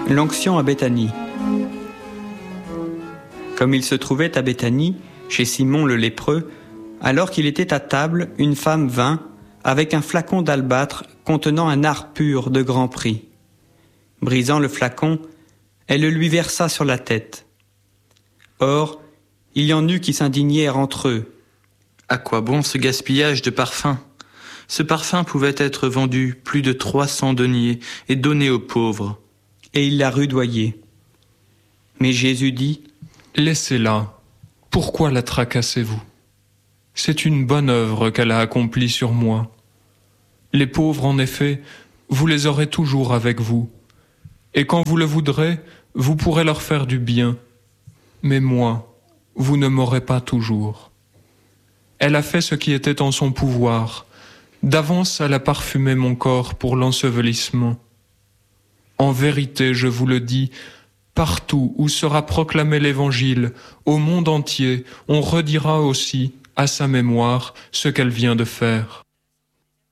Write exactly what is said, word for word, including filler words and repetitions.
L'onction à Béthanie. Comme il se trouvait à Béthanie, chez Simon le lépreux, alors qu'il était à table, une femme vint avec un flacon d'albâtre contenant un nard pur de grand prix. Brisant le flacon, elle le lui versa sur la tête. Or, il y en eut qui s'indignèrent entre eux. À quoi bon ce gaspillage de parfum ? Ce parfum pouvait être vendu plus de trois cents deniers et donné aux pauvres. Et il la rudoyait. Mais Jésus dit : Laissez-la. Pourquoi la tracassez-vous ? C'est une bonne œuvre qu'elle a accomplie sur moi. Les pauvres, en effet, vous les aurez toujours avec vous. Et quand vous le voudrez, vous pourrez leur faire du bien. Mais moi, vous ne m'aurez pas toujours. Elle a fait ce qui était en son pouvoir. D'avance, elle a parfumé mon corps pour l'ensevelissement. En vérité, je vous le dis, partout où sera proclamé l'Évangile, au monde entier, on redira aussi, à sa mémoire, ce qu'elle vient de faire.